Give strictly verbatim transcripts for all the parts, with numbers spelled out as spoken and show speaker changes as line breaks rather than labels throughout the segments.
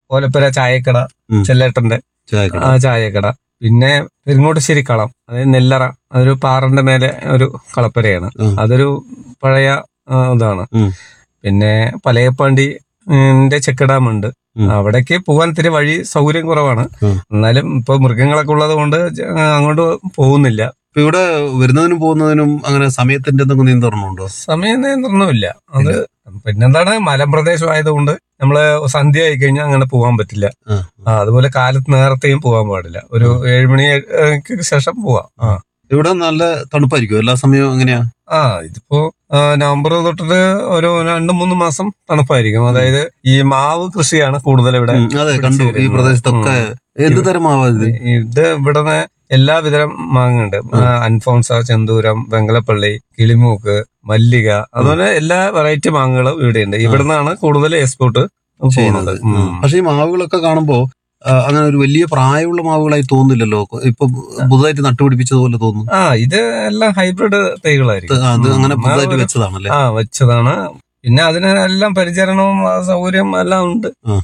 ഓലപ്പുര ചായക്കട, ചെല്ലേട്ടന്റെ ആ ചായക്കട. പിന്നെ പെരുങ്ങോട്ടുശ്ശേരി കളം, അതായത് നെല്ലറ, അതൊരു പാറന്റെ മേലെ ഒരു കളപ്പുരയാണ്. അതൊരു പഴയ ഇതാണ്. പിന്നെ പലയപ്പാണ്ടിന്റെ ചെക്ക് ഡാം ഉണ്ട്. അവിടേക്ക് പോകാൻ ഇത്തിരി വഴി സൗകര്യം കുറവാണ്. എന്നാലും ഇപ്പൊ മൃഗങ്ങളൊക്കെ ഉള്ളത് കൊണ്ട് അങ്ങോട്ട് പോകുന്നില്ല.
ഇപ്പൊ ഇവിടെ വരുന്നതിനും പോകുന്നതിനും അങ്ങനെ സമയത്തിന്റെ എന്തെങ്കിലും നിയന്ത്രണമുണ്ടോ?
സമയ നിയന്ത്രണമില്ല. അത് പിന്നെന്താണ്, മലമ്പ്രദേശം ആയതുകൊണ്ട് നമ്മള് സന്ധ്യ ആയി കഴിഞ്ഞാൽ അങ്ങനെ പോകാൻ പറ്റില്ല. അതുപോലെ കാലത്ത് നേരത്തെയും പോകാൻ പാടില്ല. ഒരു ഏഴുമണിക്ക് ശേഷം പോവാം. ആ
ഇവിടെ നല്ല തണുപ്പായിരിക്കും എല്ലാ സമയവും. എങ്ങനെയാ?
ആ ഇതിപ്പോ നവംബർ തൊട്ടിട്ട് ഒരു രണ്ടു മൂന്ന് മാസം തണുപ്പായിരിക്കും. അതായത് ഈ മാവ് കൃഷിയാണ് കൂടുതൽ ഇവിടെ.
അതെ, കണ്ടു ഈ പ്രദേശത്തൊക്കെ. എന്ത് തരം മാവാ ഇത്?
ഇത് ഇവിടെ എല്ലാവിധം മാങ്ങുണ്ട്. അൻഫോൺസ, ചെന്തൂരം, വെങ്കലപ്പള്ളി, കിളിമൂക്ക്, മല്ലിക, അതുപോലെ എല്ലാ വെറൈറ്റി മാങ്ങകളും ഇവിടെയുണ്ട്. ഇവിടെ നിന്നാണ് കൂടുതൽ എക്സ്പോർട്ട് ചെയ്യുന്നത്.
പക്ഷെ ഈ മാവുകളൊക്കെ കാണുമ്പോ അങ്ങനെ ഒരു വലിയ പ്രായമുള്ള മാവുകളായി തോന്നില്ലല്ലോ. ഇപ്പൊ പുതുതായിട്ട് നട്ടുപിടിപ്പിച്ചതുപോലെ തോന്നുന്നു.
ആ ഇത് എല്ലാം ഹൈബ്രിഡ് തൈകളായിരിക്കും.
അത് അങ്ങനെ പുതുതായിട്ട് വെച്ചതാണല്ലേ?
ആ വെച്ചതാണ്. പിന്നെ അതിനെല്ലാം പരിചരണവും സൗകര്യം എല്ലാം ഉണ്ട്.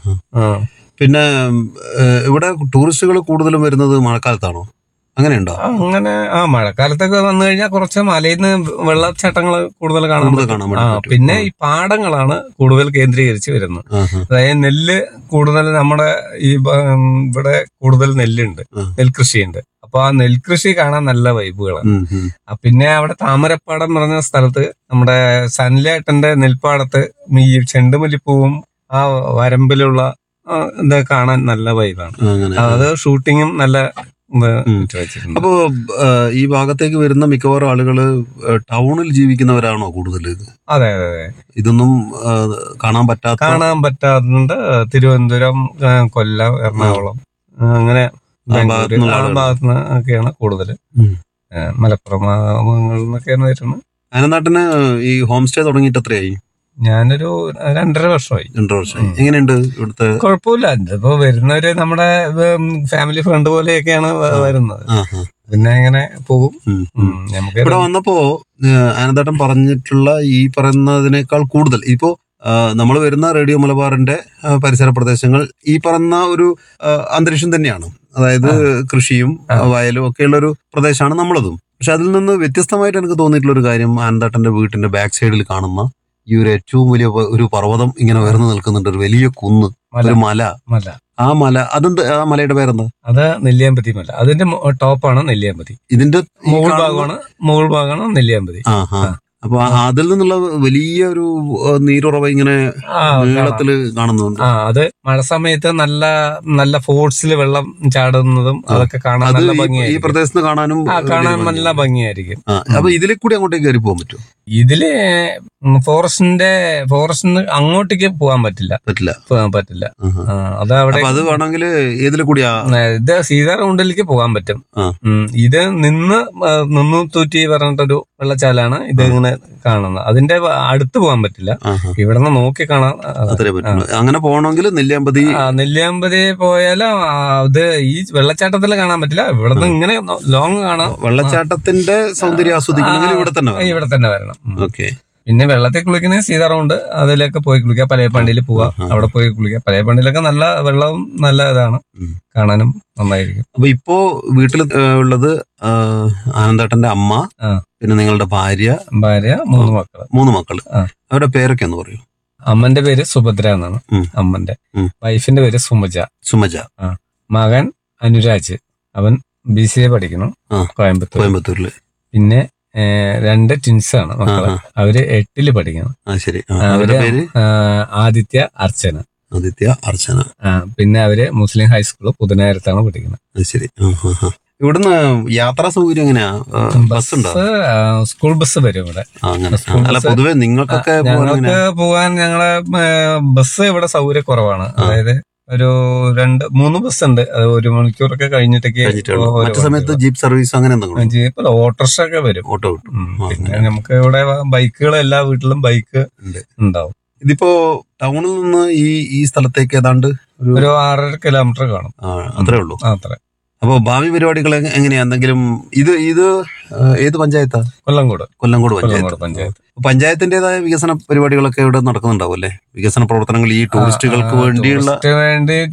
പിന്നെ ഇവിടെ ടൂറിസ്റ്റുകൾ കൂടുതലും വരുന്നത് മഴക്കാലത്താണോ? അങ്ങനെയുണ്ടോ?
അങ്ങനെ ആ മഴക്കാലത്തൊക്കെ വന്നു കഴിഞ്ഞാൽ കുറച്ച് മലയിൽ നിന്ന് വെള്ളച്ചാട്ടങ്ങൾ കൂടുതൽ കാണാൻ പറ്റും. ആ പിന്നെ ഈ പാടങ്ങളാണ് കൂടുതൽ കേന്ദ്രീകരിച്ച് വരുന്നത്. അതായത് നെല്ല് കൂടുതൽ നമ്മുടെ ഈ ഇവിടെ കൂടുതൽ നെല്ലുണ്ട്, നെൽകൃഷിയുണ്ട്. അപ്പൊ ആ നെൽകൃഷി കാണാൻ നല്ല വൈബുകളാണ്. പിന്നെ അവിടെ താമരപ്പാടം പറഞ്ഞ സ്ഥലത്ത് നമ്മുടെ സനിലേട്ടന്റെ നെൽപ്പാടത്ത് ഈ ചെണ്ടുമല്ലിപ്പൂവും ആ വരമ്പിലുള്ള ഇത് കാണാൻ നല്ല വൈബാണ്. അത് ഷൂട്ടിങ്ങും നല്ല.
അപ്പോ ഈ ഭാഗത്തേക്ക് വരുന്ന മിക്കവാറും ആളുകള് ടൗണിൽ ജീവിക്കുന്നവരാണോ കൂടുതൽ?
അതെ അതെ അതെ.
ഇതൊന്നും കാണാൻ പറ്റാത്ത
കാണാൻ പറ്റാറുണ്ട്. തിരുവനന്തപുരം, കൊല്ലം, എറണാകുളം, അങ്ങനെ ഭാഗത്തുനിന്ന് ഒക്കെയാണ് കൂടുതൽ. മലപ്പുറം ഭാഗങ്ങളിൽ നിന്നൊക്കെയാണ് വരുന്നത്.
അനന്തേട്ടന് ഈ ഹോം സ്റ്റേ തുടങ്ങിയിട്ട് എത്രയായി?
ഞാനൊരു രണ്ടര വർഷമായി.
രണ്ടര വർഷമായി. എങ്ങനെയുണ്ട് ഇവിടുത്തെ?
കുഴപ്പമില്ല. ഇപ്പൊ വരുന്നവര് നമ്മുടെ ഫാമിലി ഫ്രണ്ട് പോലെയൊക്കെയാണ് വരുന്നത്. പിന്നെ ഇങ്ങനെ പോകും.
നമുക്ക് ഇവിടെ വന്നപ്പോ അനന്തേട്ടൻ പറഞ്ഞിട്ടുള്ള ഈ പറയുന്നതിനേക്കാൾ കൂടുതൽ ഇപ്പോ നമ്മൾ വരുന്ന റേഡിയോ മലബാറിന്റെ പരിസര പ്രദേശങ്ങൾ ഈ പറയുന്ന ഒരു അന്തരീക്ഷം തന്നെയാണ്. അതായത് കൃഷിയും വയലും ഒക്കെയുള്ള ഒരു പ്രദേശമാണ് നമ്മളതും. പക്ഷെ അതിൽ നിന്ന് വ്യത്യസ്തമായിട്ട് എനിക്ക് തോന്നിയിട്ടുള്ള ഒരു കാര്യം, അനന്തേട്ടന്റെ വീട്ടിന്റെ ബാക്ക് സൈഡിൽ കാണുന്ന ഈ ഒരു ഏറ്റവും വലിയ ഒരു പർവ്വതം ഇങ്ങനെ ഉയർന്നു നിൽക്കുന്നുണ്ട്. ഒരു വലിയ കുന്ന്, ഒരു മല.
മല
ആ മല അതെന്ത്? ആ മലയുടെ പേരെന്താ?
അത് നെല്ലിയാമ്പതി മല. അതിന്റെ ടോപ്പാണ് നെല്ലിയാമ്പതി.
ഇതിന്റെ
മുകൾ ഭാഗമാണ് മുകൾ ഭാഗമാണ് നെല്ലിയാമ്പതി.
ആ ഹാ. അപ്പൊ അതിൽ നിന്നുള്ള വലിയ ഒരു നീരുറവ ഇങ്ങനെ നീളത്തില് കാണുന്നുണ്ട്.
ആ അത് മഴ സമയത്ത് നല്ല നല്ല ഫോഴ്സിൽ വെള്ളം ചാടുന്നതും അതൊക്കെ കാണാൻ നല്ല ഭംഗിയായിരിക്കും.
ഈ പ്രദേശത്ത് കാണാനും
കാണാൻ നല്ല ഭംഗിയായിരിക്കും.
അപ്പൊ ഇതിലെ കൂടി അങ്ങോട്ടേക്ക് കയറി പോകാൻ പറ്റുമോ?
ഇതില് ഫോറസ്റ്റിന്റെ ഫോറസ്റ്റിന് അങ്ങോട്ടേക്ക് പോകാൻ പറ്റില്ല.
പറ്റില്ല
പോകാൻ പറ്റില്ല. അത് അവിടെ
അത് വേണമെങ്കിൽ ഏതിലെ കൂടിയാ?
ഇത് സീതാർകുണ്ടിലേക്ക് പോകാൻ പറ്റും. ഇത് നിന്ന് നിന്ന് തൂറ്റി പറഞ്ഞിട്ടൊരു വെള്ളച്ചാലാണ് ഇത് ഇങ്ങനെ കാണുന്നത്. അതിന്റെ അടുത്ത് പോകാൻ പറ്റില്ല. ഇവിടെ നിന്ന് നോക്കി കാണാൻ
അങ്ങനെ പോകണമെങ്കിൽ നെല്ലിയാമ്പതി
നെല്ലിയാമ്പതി പോയാലും അത് ഈ വെള്ളച്ചാട്ടത്തിൽ കാണാൻ പറ്റില്ല. ഇവിടെ നിന്ന് ഇങ്ങനെ ലോങ് കാണാം.
വെള്ളച്ചാട്ടത്തിന്റെ സൗന്ദര്യം ആസ്വദിക്കണമെങ്കിൽ ഇവിടെ തന്നെ
ഇവിടെ തന്നെ വരണം.
ഓക്കെ.
പിന്നെ വെള്ളത്തിൽ കുളിക്കുന്ന സീതാറുണ്ട്, അതിലൊക്കെ പോയി കുളിക്കാം. പലയപ്പാണ്ടിയിൽ പോവാം, അവിടെ പോയി കുളിക്കാം. പലയപ്പാണ്ടിയിലൊക്കെ നല്ല വെള്ളവും നല്ല ഇതാണ്, കാണാനും നന്നായിരിക്കും.
അപ്പൊ ഇപ്പോ വീട്ടിൽ ഉള്ളത് ആനന്ദേട്ടന്റെ അമ്മ, പിന്നെ നിങ്ങളുടെ ഭാര്യ
ഭാര്യ മൂന്ന് മക്കള്
മൂന്ന് മക്കള് അവരുടെ പേരൊക്കെ ഒന്ന് പറയൂ.
അമ്മന്റെ പേര് സുഭദ്ര എന്നാണ് അമ്മന്റെ. വൈഫിന്റെ പേര് സുമജ.
സുമജ.
മകൻ അനുരാജ്, അവൻ ബി സി എ പഠിക്കണം കോയമ്പത്തൂർ
കോയമ്പത്തൂരില്.
പിന്നെ രണ്ട് ട്വിൻസ് ആണ് മക്കള്, അവര് എട്ടില് പഠിക്കണം. അവര് ആദിത്യ അർച്ചന.
ആദിത്യ അർച്ചന.
പിന്നെ അവര് മുസ്ലിം ഹൈസ്കൂള് പുതുനഗരത്താണ് പഠിക്കുന്നത്.
ശരി. ഇവിടുന്ന് യാത്രാ സൗകര്യം എങ്ങനെയാ? ബസ് ഉണ്ടോ?
സ്കൂൾ ബസ് വരും ഇവിടെ.
പൊതുവെ നിങ്ങൾക്കൊക്കെ
ഞങ്ങൾക്ക് പോകാൻ ഞങ്ങളെ ബസ് ഇവിടെ സൗകര്യം കുറവാണ്. അതായത് ഒരു രണ്ട് മൂന്ന് ബസ് ഉണ്ട്. അത് ഒരു മണിക്കൂറൊക്കെ കഴിഞ്ഞിട്ടൊക്കെ.
മറ്റു സമയത്ത് ജീപ്പ് സർവീസ് അങ്ങനെ എന്തെങ്കിലും?
ജീപ്പ് ഓട്ടോറിക്ഷ ഒക്കെ വരും.
ഓട്ടോ.
പിന്നെ നമുക്ക് ഇവിടെ ബൈക്കുകൾ എല്ലാ വീട്ടിലും ബൈക്ക് ഉണ്ടാവും.
ഇതിപ്പോ ടൗണിൽ നിന്ന് ഈ ഈ സ്ഥലത്തേക്ക് ഏതാണ്ട്
ഒരു ആറര കിലോമീറ്റർ കാണും.
അത്രേ ഉള്ളൂ.
അത്ര.
അപ്പൊ ഭാവി പരിപാടികൾ എങ്ങനെയാ? എന്തെങ്കിലും ഇത് ഇത് ഏത് പഞ്ചായത്താ?
കൊല്ലങ്കോട്.
കൊല്ലങ്കോട് പഞ്ചായത്ത്. പഞ്ചായത്ത് പഞ്ചായത്തിന്റേതായ വികസന പരിപാടികളൊക്കെ ഇവിടെ നടക്കുന്നുണ്ടാവും അല്ലേ? വികസന പ്രവർത്തനങ്ങൾ ഈ ടൂറിസ്റ്റുകൾക്ക് വേണ്ടിയുള്ള
വേണ്ടി